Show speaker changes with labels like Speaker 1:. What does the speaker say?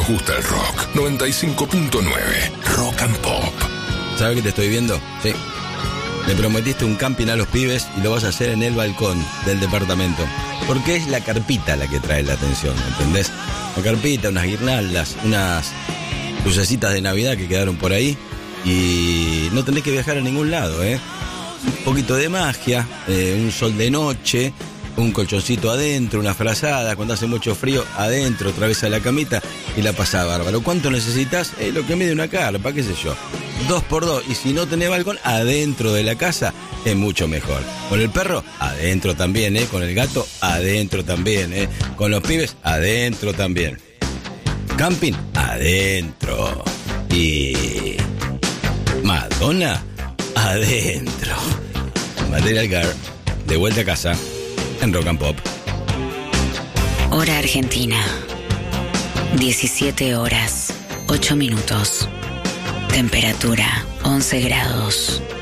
Speaker 1: nos gusta el rock. 95.9 Rock and Pop.
Speaker 2: ¿Sabes que te estoy viendo? Sí. Le prometiste un camping a los pibes y lo vas a hacer en el balcón del departamento. Porque es la carpita la que trae la atención, ¿entendés? La carpita, unas guirnaldas, unas lucecitas de Navidad que quedaron por ahí. Y no tenés que viajar a ningún lado, ¿eh? Un poquito de magia, un sol de noche, un colchoncito adentro, una frazada, cuando hace mucho frío, adentro, otra vez a la camita y la pasás bárbaro. ¿Cuánto necesitas? Lo que mide una carpa, qué sé yo. 2x2, y si no tenés balcón, adentro de la casa es mucho mejor. Con el perro, adentro también, con el gato, adentro también, con los pibes, adentro también. Camping, adentro. Y Madonna, adentro. Material Girl, de vuelta a casa en Rock and Pop.
Speaker 3: Hora Argentina, 17 horas, 8 minutos. Temperatura, 11 grados.